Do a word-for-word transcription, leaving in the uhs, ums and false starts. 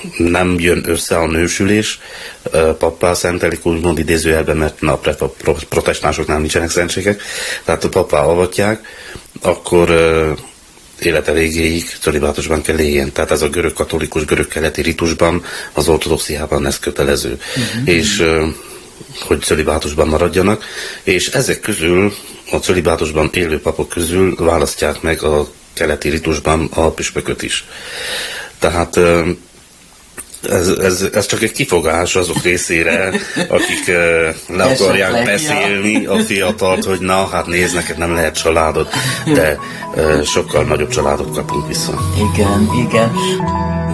nem jön össze a nősülés, pappá szentelik úgymond idézőjelben, mert na, a protestánsoknál nincsenek szentségek, tehát a pappá avatják, akkor élete végéig cölibátusban kell éljen. Tehát ez a görög katolikus, görög keleti ritusban, az ortodoxiában ez kötelező. Uh-huh. És hogy cölibátusban maradjanak, és ezek közül, a cölibátusban élő papok közül választják meg a keleti ritusban a püspököt is. Tehát ez, ez, ez csak egy kifogás azok részére, akik le akarják beszélni a fiatalt, hogy na, hát nézd, neked nem lehet családod, de sokkal nagyobb családot kapunk vissza. Igen, igen.